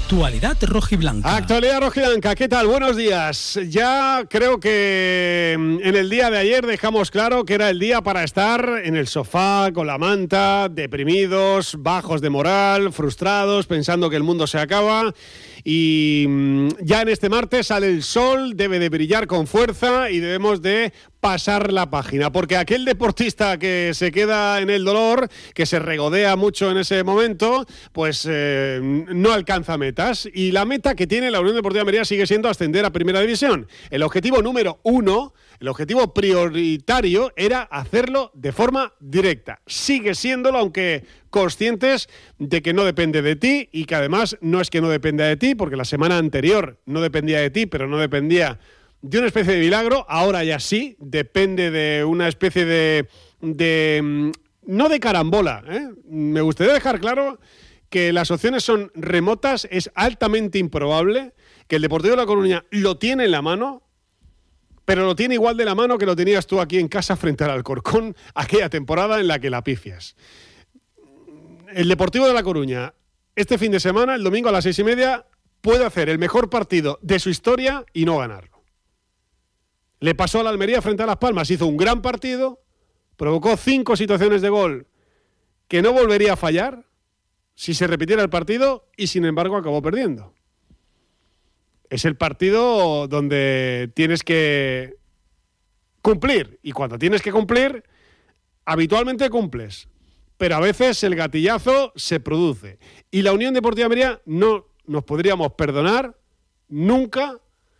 Actualidad rojiblanca. Actualidad rojiblanca, ¿qué tal? Buenos días. Ya creo que en el día de ayer dejamos claro que era el día para estar en el sofá con la manta, deprimidos, bajos de moral, frustrados, pensando que el mundo se acaba. Y ya en este martes sale el sol, debe de brillar con fuerza y debemos de pasar la página, porque aquel deportista que se queda en el dolor, que se regodea mucho en ese momento, pues no alcanza metas, y la meta que tiene la Unión Deportiva Almería sigue siendo ascender a Primera División. El objetivo número 1, el objetivo prioritario era hacerlo de forma directa. Sigue siéndolo, aunque conscientes de que no depende de ti, y que además no es que no dependa de ti, porque la semana anterior no dependía de ti, pero no dependía de una especie de milagro. Ahora ya sí, depende de una especie de no de carambola, ¿eh? Me gustaría dejar claro que las opciones son remotas, es altamente improbable, que el Deportivo de La Coruña lo tiene en la mano, pero lo tiene igual de la mano que lo tenías tú aquí en casa frente al Alcorcón aquella temporada en la que la pifias. El Deportivo de La Coruña, este fin de semana, el domingo a las 6:30, puede hacer el mejor partido de su historia y no ganarlo. Le pasó a la Almería frente a Las Palmas, hizo un gran partido, provocó 5 situaciones de gol que no volvería a fallar si se repitiera el partido, y sin embargo acabó perdiendo. Es el partido donde tienes que cumplir, y cuando tienes que cumplir, habitualmente cumples, pero a veces el gatillazo se produce. Y la Unión Deportiva Almería no nos podríamos perdonar nunca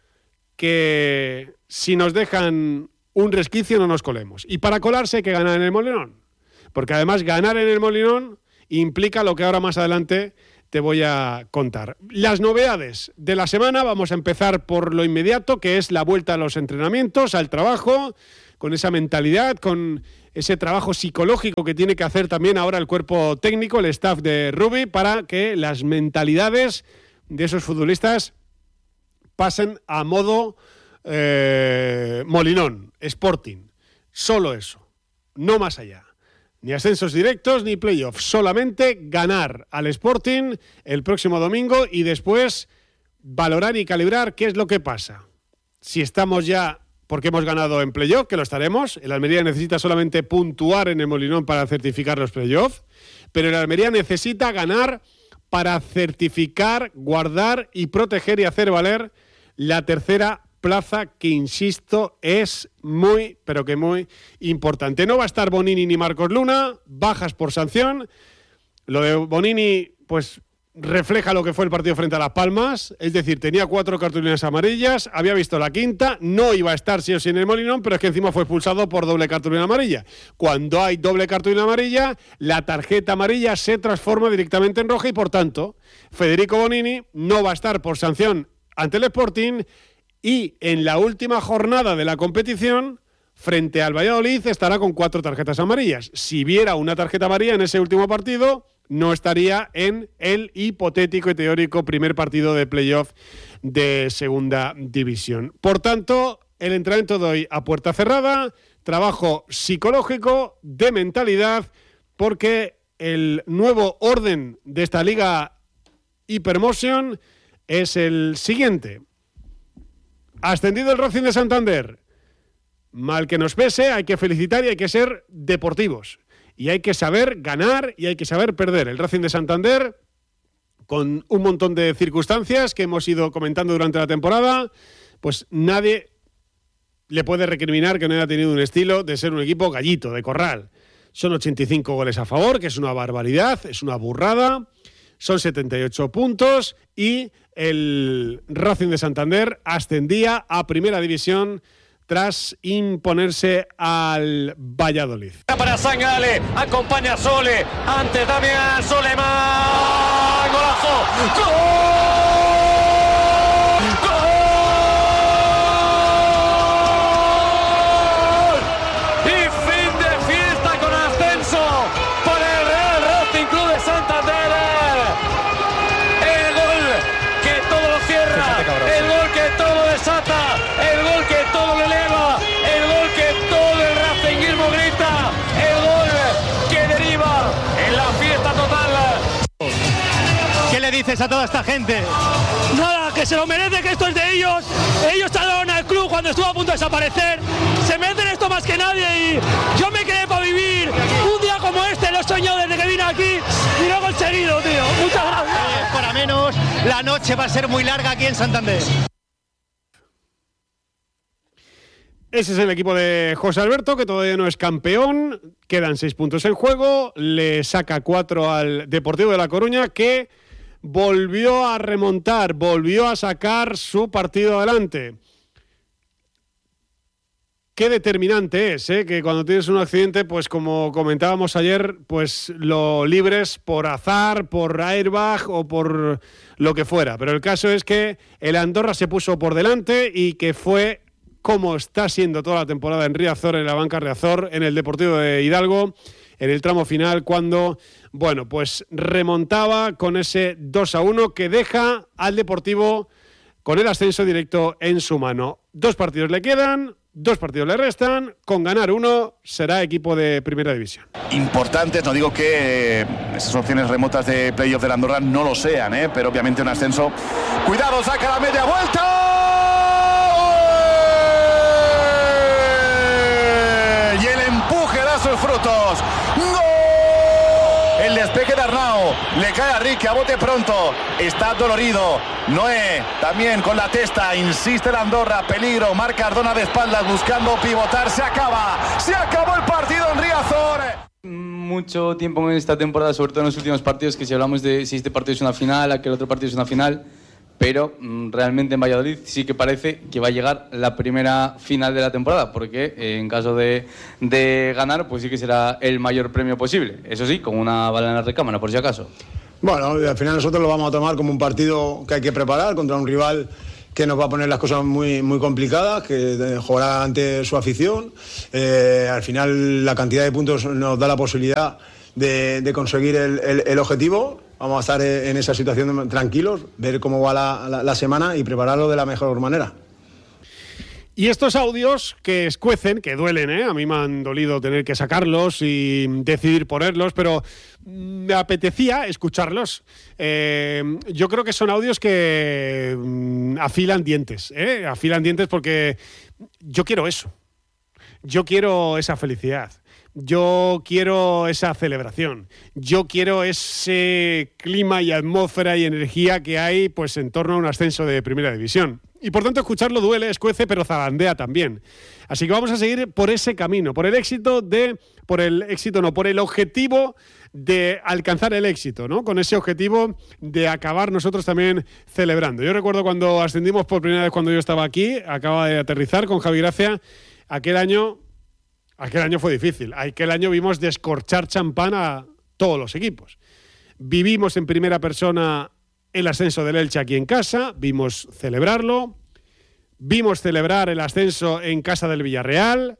que si nos dejan un resquicio no nos colemos. Y para colarse hay que ganar en el Molinón, porque además ganar en el Molinón implica lo que ahora más adelante te voy a contar. Las novedades de la semana, vamos a empezar por lo inmediato, que es la vuelta a los entrenamientos, al trabajo, con esa mentalidad, con ese trabajo psicológico que tiene que hacer también ahora el cuerpo técnico, el staff de Rubi, para que las mentalidades de esos futbolistas pasen a modo Molinón, Sporting. Solo eso, no más allá. Ni ascensos directos ni playoffs, solamente ganar al Sporting el próximo domingo y después valorar y calibrar qué es lo que pasa. Si estamos ya, porque hemos ganado en playoff, que lo estaremos, el Almería necesita solamente puntuar en el Molinón para certificar los playoffs, pero el Almería necesita ganar para certificar, guardar y proteger y hacer valer la tercera plaza, que insisto es muy, pero que muy importante. No va a estar Bonini ni Marcos Luna, bajas por sanción. Lo de Bonini pues refleja lo que fue el partido frente a Las Palmas, es decir, tenía 4 cartulinas amarillas, había visto la quinta, no iba a estar sí o sí en el Molinón, pero es que encima fue expulsado por doble cartulina amarilla. Cuando hay doble cartulina amarilla, la tarjeta amarilla se transforma directamente en roja y por tanto Federico Bonini no va a estar por sanción ante el Sporting. Y en la última jornada de la competición, frente al Valladolid, estará con 4 tarjetas amarillas. Si viera una tarjeta amarilla en ese último partido, no estaría en el hipotético y teórico primer partido de playoff de Segunda División. Por tanto, el entrenamiento de hoy a puerta cerrada, trabajo psicológico, de mentalidad, porque el nuevo orden de esta Liga Hypermotion es el siguiente. Ascendido el Racing de Santander. Mal que nos pese, hay que felicitar y hay que ser deportivos. Y hay que saber ganar y hay que saber perder. El Racing de Santander, con un montón de circunstancias que hemos ido comentando durante la temporada, pues nadie le puede recriminar que no haya tenido un estilo de ser un equipo gallito, de corral. Son 85 goles a favor, que es una barbaridad, es una burrada. Son 78 puntos y el Racing de Santander ascendía a Primera División tras imponerse al Valladolid. Para Sangale, acompaña a Sole, ante Damián Soleman, golazo, ¡gol! dices a toda esta gente? Nada, que se lo merece, que esto es de ellos. Ellos salvaron al club cuando estuvo a punto de desaparecer. Se merecen esto más que nadie y yo me quedé para vivir un día como este. Lo he soñado desde que vine aquí y lo he conseguido, tío. Muchas gracias. Para menos, la noche va a ser muy larga aquí en Santander. Ese es el equipo de José Alberto, que todavía no es campeón. Quedan 6 puntos en juego. Le saca 4 al Deportivo de La Coruña, que volvió a remontar, volvió a sacar su partido adelante. Qué determinante es, que cuando tienes un accidente, pues como comentábamos ayer, pues lo libres por azar, por airbag o por lo que fuera. Pero el caso es que el Andorra se puso por delante y que fue, como está siendo toda la temporada en Riazor, en la banca Riazor, en el Deportivo de Hidalgo, en el tramo final, cuando, bueno, pues remontaba con ese 2-1 que deja al Deportivo con el ascenso directo en su mano. 2 partidos le quedan, 2 partidos le restan, con ganar 1 será equipo de primera división. Importantes, no digo que esas opciones remotas de playoff de Andorra no lo sean, pero obviamente un ascenso. Cuidado, saca la media vuelta. Sus frutos. ¡Gol! El despeje de Arnau. Le cae a Ricky a bote pronto. Está dolorido. Noé también con la testa. Insiste la Andorra. Peligro. Marca Ardona de espaldas buscando pivotar. Se acaba. Se acabó el partido en Riazor. Mucho tiempo en esta temporada, sobre todo en los últimos partidos, que si hablamos de si este partido es una final, aquel otro partido es una final. Pero realmente en Valladolid sí que parece que va a llegar la primera final de la temporada, porque en caso de ganar, pues sí que será el mayor premio posible. Eso sí, con una bala en la recámara, por si acaso. Bueno, al final nosotros lo vamos a tomar como un partido que hay que preparar contra un rival que nos va a poner las cosas muy, muy complicadas, que jugará ante su afición. Al final la cantidad de puntos nos da la posibilidad de conseguir el objetivo. Vamos a estar en esa situación tranquilos, ver cómo va la semana y prepararlo de la mejor manera. Y estos audios que escuecen, que duelen, a mí me han dolido tener que sacarlos y decidir ponerlos, pero me apetecía escucharlos. Yo creo que son audios que afilan dientes, afilan dientes porque yo quiero eso. Yo quiero esa felicidad. Yo quiero esa celebración, yo quiero ese clima y atmósfera y energía que hay pues en torno a un ascenso de primera división. Y por tanto escucharlo duele, escuece, pero zarandea también. Así que vamos a seguir por ese camino, por el objetivo de alcanzar el éxito, ¿no? Con ese objetivo de acabar nosotros también celebrando. Yo recuerdo cuando ascendimos por primera vez cuando yo estaba aquí, acaba de aterrizar con Javi Gracia, aquel año fue difícil. Aquel año vimos descorchar champán a todos los equipos. Vivimos en primera persona el ascenso del Elche aquí en casa, vimos celebrarlo, vimos celebrar el ascenso en casa del Villarreal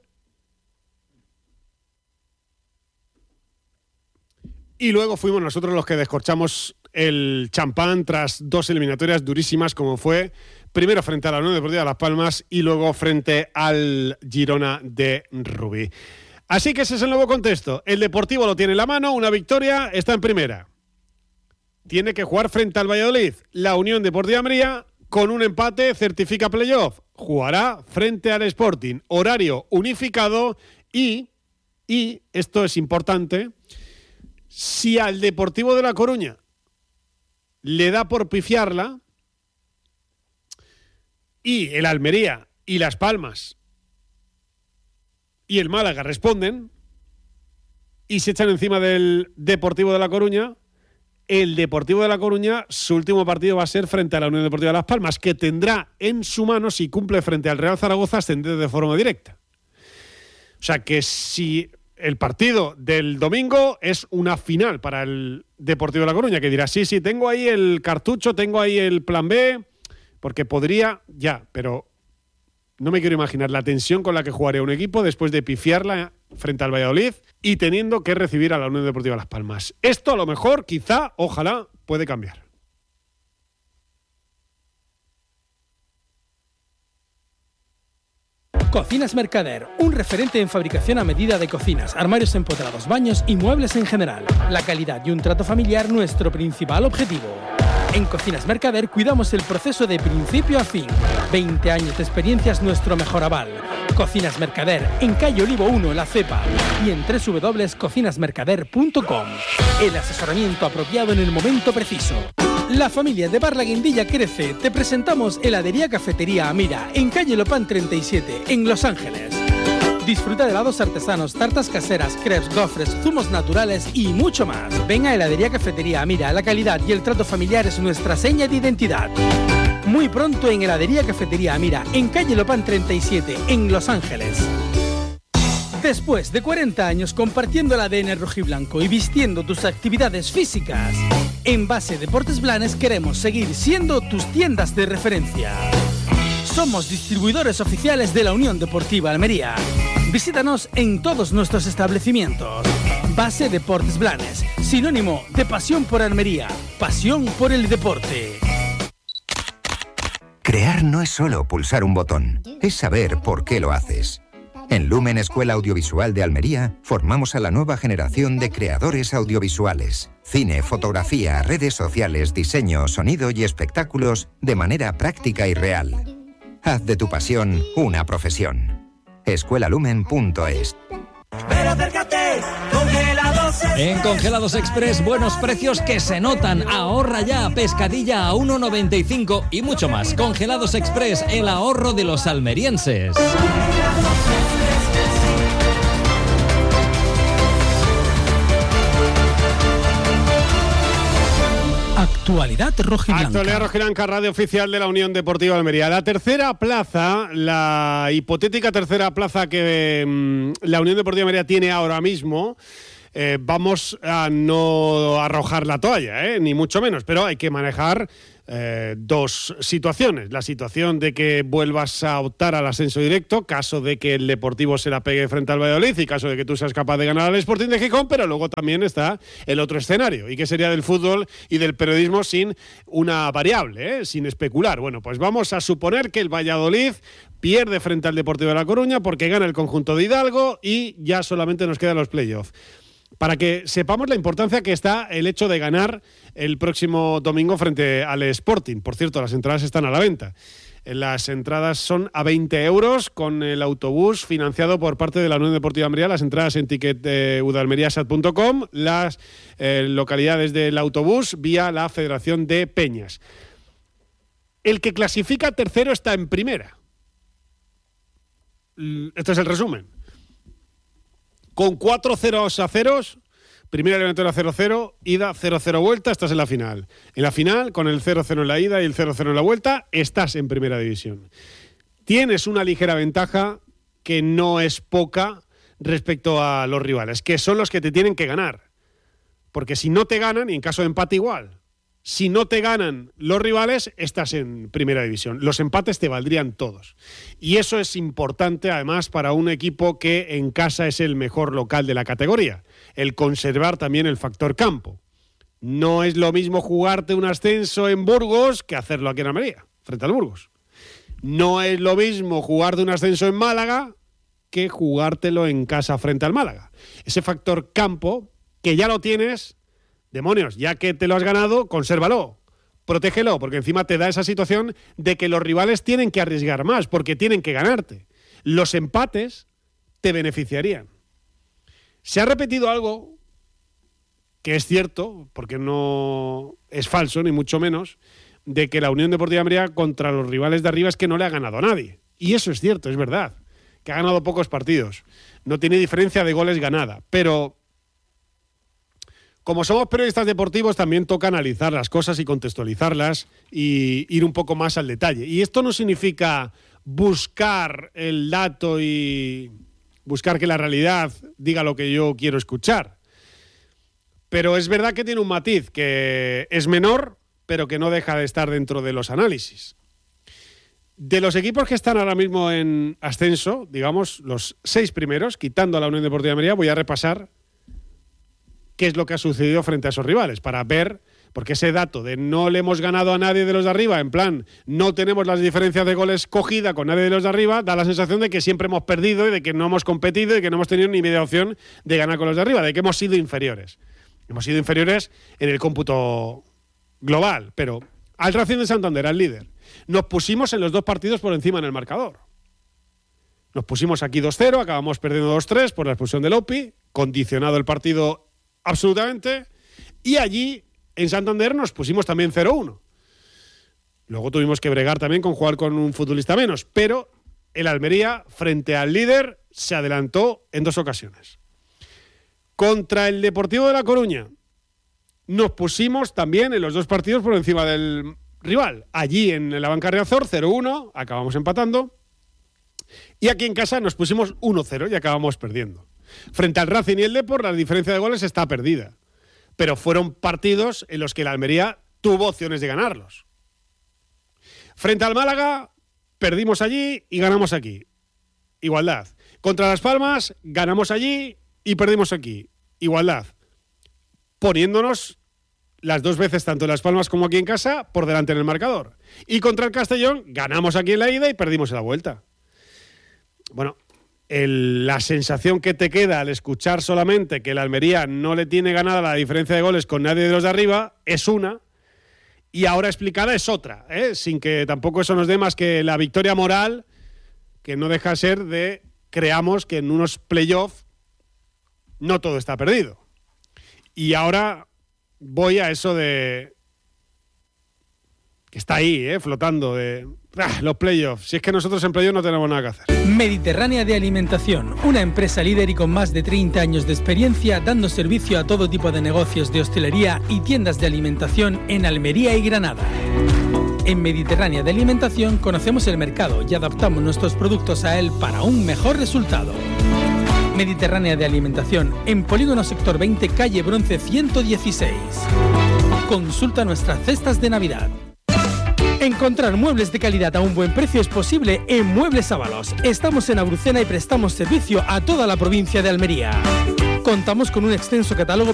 y luego fuimos nosotros los que descorchamos el champán tras 2 eliminatorias durísimas como fue primero frente a la Unión Deportiva de Las Palmas y luego frente al Girona de Rubí. Así que ese es el nuevo contexto. El Deportivo lo tiene en la mano, una victoria, está en primera. Tiene que jugar frente al Valladolid. La Unión Deportiva Almería, con un empate, certifica playoff. Jugará frente al Sporting. Horario unificado y esto es importante, si al Deportivo de La Coruña le da por pifiarla, y el Almería y Las Palmas y el Málaga responden y se echan encima del Deportivo de La Coruña, el Deportivo de La Coruña, su último partido va a ser frente a la Unión Deportiva de Las Palmas, que tendrá en su mano, si cumple frente al Real Zaragoza, ascender de forma directa. O sea que si el partido del domingo es una final para el Deportivo de La Coruña, que dirá, sí, tengo ahí el cartucho, tengo ahí el plan B, porque podría, pero no me quiero imaginar la tensión con la que jugaría un equipo después de pifiarla frente al Valladolid y teniendo que recibir a la Unión Deportiva Las Palmas. Esto a lo mejor, quizá, ojalá, puede cambiar. Cocinas Mercader, un referente en fabricación a medida de cocinas, armarios empotrados, baños y muebles en general. La calidad y un trato familiar, nuestro principal objetivo. En Cocinas Mercader cuidamos el proceso de principio a fin. 20 años de experiencia es nuestro mejor aval. Cocinas Mercader, en calle Olivo 1, La Cepa, y en www.cocinasmercader.com. El asesoramiento apropiado en el momento preciso. La familia de Bar La Guindilla crece. Te presentamos Heladería Cafetería Amira, en calle Lopán 37, en Los Ángeles. Disfruta de helados artesanos, tartas caseras, crepes, gofres, zumos naturales y mucho más. Ven a Heladería Cafetería Amira. La calidad y el trato familiar es nuestra seña de identidad. Muy pronto en Heladería Cafetería Amira, en calle Lopán 37, en Los Ángeles. Después de 40 años compartiendo el ADN rojiblanco y vistiendo tus actividades físicas, en Base Deportes Blanes queremos seguir siendo tus tiendas de referencia. Somos distribuidores oficiales de la Unión Deportiva Almería. Visítanos en todos nuestros establecimientos. Base Deportes Blanes, sinónimo de pasión por Almería, pasión por el deporte. Crear no es solo pulsar un botón, es saber por qué lo haces. En Lumen Escuela Audiovisual de Almería formamos a la nueva generación de creadores audiovisuales. Cine, fotografía, redes sociales, diseño, sonido y espectáculos de manera práctica y real. Haz de tu pasión una profesión. escuelalumen.es. Pero acércate, Congelados Express. En Congelados Express, buenos precios que se notan. Ahorra ya, pescadilla a 1,95 y mucho más. Congelados Express, el ahorro de los almerienses. Actualidad rojiblanca. Actualidad rojiblanca, radio oficial de la Unión Deportiva Almería. La tercera plaza, la hipotética tercera plaza que la Unión Deportiva Almería tiene ahora mismo, vamos a no arrojar la toalla, ni mucho menos, pero hay que manejar dos situaciones. La situación de que vuelvas a optar al ascenso directo, caso de que el Deportivo se la pegue frente al Valladolid y caso de que tú seas capaz de ganar al Sporting de Gijón, pero luego también está el otro escenario, y que sería del fútbol y del periodismo sin una variable, sin especular. Bueno, pues vamos a suponer que el Valladolid pierde frente al Deportivo de La Coruña porque gana el conjunto de Hidalgo y ya solamente nos quedan los playoffs. Para que sepamos la importancia que está el hecho de ganar el próximo domingo frente al Sporting. Por cierto, las entradas están a la venta. Las entradas son a 20 euros con el autobús financiado por parte de la Unión Deportiva Almería. Las entradas en ticket.udalmeriasat.com, las localidades del autobús vía la Federación de Peñas. El que clasifica tercero está en primera. Este es el resumen. Con 4-0-0, primera eliminatoria 0-0, ida 0-0 vuelta, estás en la final. En la final, con el 0-0 en la ida y el 0-0 en la vuelta, estás en primera división. Tienes una ligera ventaja que no es poca respecto a los rivales, que son los que te tienen que ganar. Porque si no te ganan, y en caso de empate igual, si no te ganan los rivales, estás en primera división. Los empates te valdrían todos. Y eso es importante, además, para un equipo que en casa es el mejor local de la categoría. El conservar también el factor campo. No es lo mismo jugarte un ascenso en Burgos que hacerlo aquí en Almería, frente al Burgos. No es lo mismo jugarte un ascenso en Málaga que jugártelo en casa frente al Málaga. Ese factor campo, que ya lo tienes... Demonios, ya que te lo has ganado, consérvalo, protégelo, porque encima te da esa situación de que los rivales tienen que arriesgar más, porque tienen que ganarte. Los empates te beneficiarían. Se ha repetido algo que es cierto, porque no es falso, ni mucho menos, de que la Unión Deportiva Almería contra los rivales de arriba es que no le ha ganado a nadie. Y eso es cierto, es verdad, que ha ganado pocos partidos. No tiene diferencia de goles ganada, pero... Como somos periodistas deportivos, también toca analizar las cosas y contextualizarlas y ir un poco más al detalle. Y esto no significa buscar el dato y buscar que la realidad diga lo que yo quiero escuchar. Pero es verdad que tiene un matiz que es menor, pero que no deja de estar dentro de los análisis. De los equipos que están ahora mismo en ascenso, digamos, los 6 primeros, quitando a la Unión Deportiva Almería, voy a repasar qué es lo que ha sucedido frente a esos rivales, para ver, porque ese dato de no le hemos ganado a nadie de los de arriba, en plan, no tenemos las diferencias de goles cogida con nadie de los de arriba, da la sensación de que siempre hemos perdido y de que no hemos competido y que no hemos tenido ni media opción de ganar con los de arriba, de que hemos sido inferiores. Hemos sido inferiores en el cómputo global, pero al Racing de Santander, al líder, nos pusimos en los 2 partidos por encima en el marcador. Nos pusimos aquí 2-0, acabamos perdiendo 2-3 por la expulsión de Lopi, condicionado el partido absolutamente, y allí en Santander nos pusimos también 0-1. Luego tuvimos que bregar también con jugar con un futbolista menos, pero el Almería, frente al líder, se adelantó en 2 ocasiones. Contra el Deportivo de La Coruña, nos pusimos también en los 2 partidos por encima del rival. Allí en la banca Riazor, 0-1, acabamos empatando. Y aquí en casa nos pusimos 1-0 y acabamos perdiendo. Frente al Racing y el Depor, la diferencia de goles está perdida. Pero fueron partidos en los que el Almería tuvo opciones de ganarlos. Frente al Málaga, perdimos allí y ganamos aquí. Igualdad. Contra Las Palmas, ganamos allí y perdimos aquí. Igualdad. Poniéndonos las 2 veces, tanto en Las Palmas como aquí en casa, por delante en el marcador. Y contra el Castellón, ganamos aquí en la ida y perdimos en la vuelta. Bueno, la sensación que te queda al escuchar solamente que el Almería no le tiene ganada la diferencia de goles con nadie de los de arriba es una, y ahora explicada es otra, sin que tampoco eso nos dé más que la victoria moral, que no deja de ser de creamos que en unos playoffs no todo está perdido. Y ahora voy a eso de que está ahí, flotando, de los playoffs. Si es que nosotros en playoffs no tenemos nada que hacer. Mediterránea de Alimentación, una empresa líder y con más de 30 años de experiencia dando servicio a todo tipo de negocios de hostelería y tiendas de alimentación en Almería y Granada. En Mediterránea de Alimentación conocemos el mercado y adaptamos nuestros productos a él para un mejor resultado. Mediterránea de Alimentación, en Polígono Sector 20, calle Bronce 116. Consulta nuestras cestas de Navidad. Encontrar muebles de calidad a un buen precio es posible en Muebles Ábalos. Estamos en Abrucena y prestamos servicio a toda la provincia de Almería. Contamos con un extenso catálogo